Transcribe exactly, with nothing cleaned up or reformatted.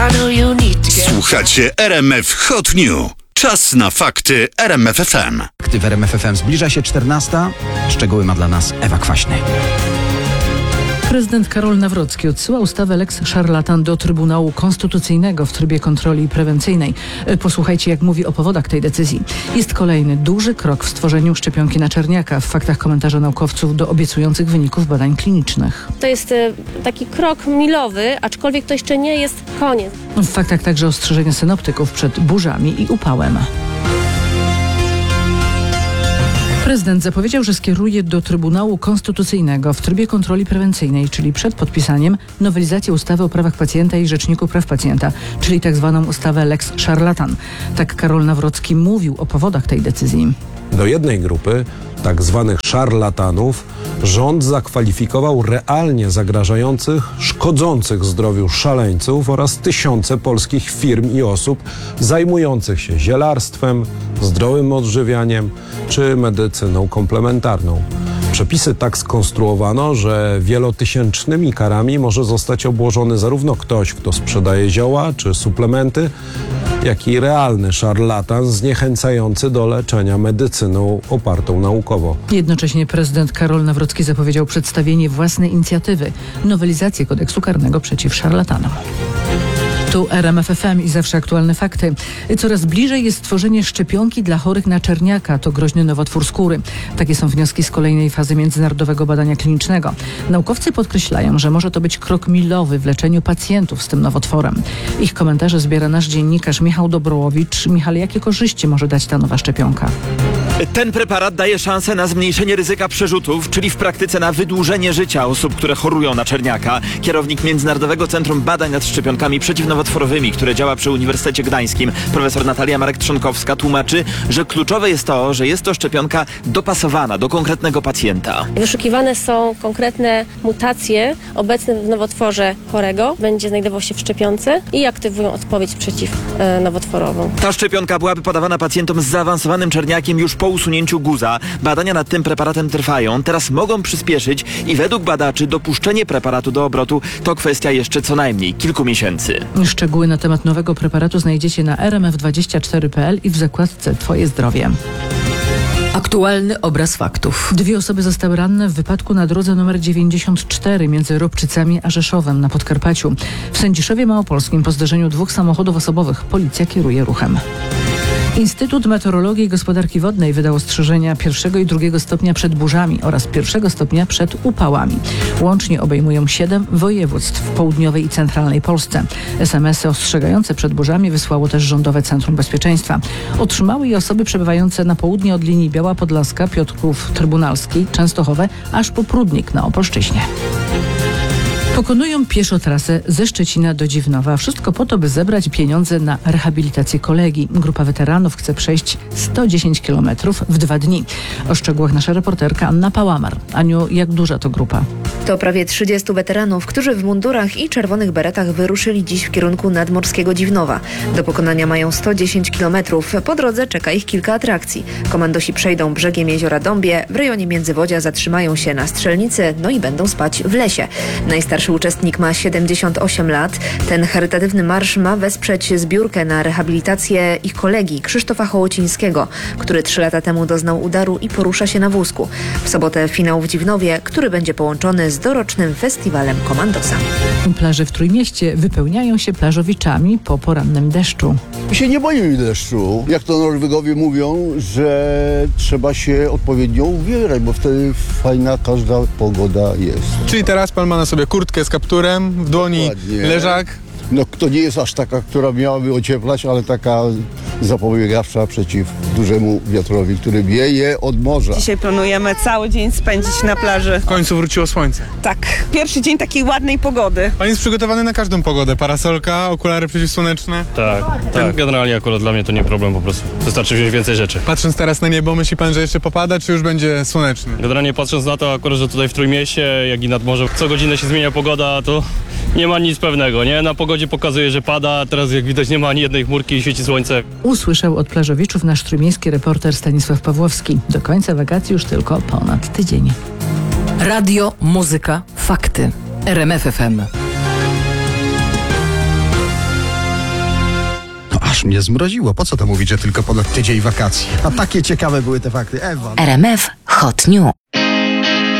Słuchacie R M F Hot New. Czas na fakty R M F F M. Fakty w R M F F M. Zbliża się czternasta. Szczegóły ma dla nas Ewa Kwaśny. Prezydent Karol Nawrocki odsyła ustawę Lex Szarlatan do Trybunału Konstytucyjnego w trybie kontroli prewencyjnej. Posłuchajcie, jak mówi o powodach tej decyzji. Jest kolejny duży krok w stworzeniu szczepionki na czerniaka. W faktach komentarza naukowców do obiecujących wyników badań klinicznych. To jest taki krok milowy, aczkolwiek to jeszcze nie jest koniec. W faktach także ostrzeżenia synoptyków przed burzami i upałem. Prezydent zapowiedział, że skieruje do Trybunału Konstytucyjnego w trybie kontroli prewencyjnej, czyli przed podpisaniem, nowelizację ustawy o prawach pacjenta i Rzeczniku Praw Pacjenta, czyli tak zwaną ustawę Lex Szarlatan. Tak Karol Nawrocki mówił o powodach tej decyzji. Do jednej grupy, tak zwanych szarlatanów, rząd zakwalifikował realnie zagrażających, szkodzących zdrowiu szaleńców oraz tysiące polskich firm i osób zajmujących się zielarstwem, zdrowym odżywianiem czy medycyną komplementarną. Przepisy tak skonstruowano, że wielotysięcznymi karami może zostać obłożony zarówno ktoś, kto sprzedaje zioła czy suplementy, jak i realny szarlatan zniechęcający do leczenia medycyną opartą naukowo. Jednocześnie prezydent Karol Nawrocki zapowiedział przedstawienie własnej inicjatywy, nowelizację kodeksu karnego przeciw szarlatanom. Tu R M F F M i zawsze aktualne fakty. Coraz bliżej jest stworzenie szczepionki dla chorych na czerniaka. To groźny nowotwór skóry. Takie są wnioski z kolejnej fazy międzynarodowego badania klinicznego. Naukowcy podkreślają, że może to być krok milowy w leczeniu pacjentów z tym nowotworem. Ich komentarze zbiera nasz dziennikarz Michał Dobrołowicz. Michale, jakie korzyści może dać ta nowa szczepionka? Ten preparat daje szansę na zmniejszenie ryzyka przerzutów, czyli w praktyce na wydłużenie życia osób, które chorują na czerniaka. Kierownik Międzynarodowego Centrum Badań nad Szczepionkami Przeciwnowotworowymi, które działa przy Uniwersytecie Gdańskim, profesor Natalia Marek-Trzonkowska, tłumaczy, że kluczowe jest to, że jest to szczepionka dopasowana do konkretnego pacjenta. Wyszukiwane są konkretne mutacje obecne w nowotworze chorego. Będzie znajdował się w szczepionce i aktywują odpowiedź przeciwnowotworową. Ta szczepionka byłaby podawana pacjentom z zaawansowanym czerniakiem już po usunięciu guza. Badania nad tym preparatem trwają. Teraz mogą przyspieszyć i według badaczy dopuszczenie preparatu do obrotu to kwestia jeszcze co najmniej kilku miesięcy. Szczegóły na temat nowego preparatu znajdziecie na r m f dwadzieścia cztery kropka p l i w zakładce Twoje zdrowie. Aktualny obraz faktów. Dwie osoby zostały ranne w wypadku na drodze numer dziewięćdziesiąt cztery między Robczycami a Rzeszowem na Podkarpaciu. W Sędziszowie Małopolskim po zderzeniu dwóch samochodów osobowych policja kieruje ruchem. Instytut Meteorologii i Gospodarki Wodnej wydał ostrzeżenia pierwszego i drugiego stopnia przed burzami oraz pierwszego stopnia przed upałami. Łącznie obejmują siedem województw w południowej i centralnej Polsce. es em esy ostrzegające przed burzami wysłało też Rządowe Centrum Bezpieczeństwa. Otrzymały je osoby przebywające na południe od linii Biała Podlaska, Piotrków Trybunalski, Częstochowe, aż po Prudnik na Opolszczyźnie. Pokonują pieszo trasę ze Szczecina do Dziwnowa. Wszystko po to, by zebrać pieniądze na rehabilitację kolegi. Grupa weteranów chce przejść sto dziesięć kilometrów w dwa dni. O szczegółach nasza reporterka Anna Pałamar. Aniu, jak duża to grupa? To prawie trzydziestu weteranów, którzy w mundurach i czerwonych beretach wyruszyli dziś w kierunku nadmorskiego Dziwnowa. Do pokonania mają sto dziesięć kilometrów. Po drodze czeka ich kilka atrakcji. Komandosi przejdą brzegiem jeziora Dąbie, w rejonie Międzywodzia zatrzymają się na strzelnicy, no i będą spać w lesie. Najstarszy uczestnik ma siedemdziesiąt osiem lat. Ten charytatywny marsz ma wesprzeć zbiórkę na rehabilitację ich kolegi Krzysztofa Hołocińskiego, który trzy lata temu doznał udaru i porusza się na wózku. W sobotę finał w Dziwnowie, który będzie połączony z dorocznym festiwalem Komandosa. Plaże w Trójmieście wypełniają się plażowiczami po porannym deszczu. My się nie boimy deszczu. Jak to Norwegowie mówią, że trzeba się odpowiednio ubierać, bo wtedy fajna każda pogoda jest. Czyli teraz pan ma na sobie kurtkę z kapturem, w dłoni Dokładnie. leżak. No to nie jest aż taka, która miałaby ocieplać, ale taka zapobiegawcza przeciw dużemu wiatrowi, który wieje od morza. Dzisiaj planujemy cały dzień spędzić na plaży. W końcu wróciło słońce. Tak, pierwszy dzień takiej ładnej pogody. Pan jest przygotowany na każdą pogodę. Parasolka, okulary przeciwsłoneczne. Tak, tak. Generalnie akurat dla mnie to nie problem po prostu. Wystarczy wziąć więcej rzeczy. Patrząc teraz na niebo, myśli pan, że jeszcze popada, czy już będzie słoneczny? Generalnie patrząc na to akurat, że tutaj w Trójmieście, jak i nad morzem, co godzinę się zmienia pogoda, to nie ma nic pewnego, nie? Na pogodzie pokazuje, że pada, a teraz jak widać nie ma ani jednej chmurki i świeci słońce. Usłyszał od plażowiczów nasz trójmiejski reporter Stanisław Pawłowski. Do końca wakacji już tylko ponad tydzień. Radio, muzyka, fakty. R M F F M. Aż mnie zmroziło. Po co to mówić, że tylko ponad tydzień wakacji? A takie ciekawe były te fakty. Ewa. R M F Hot News.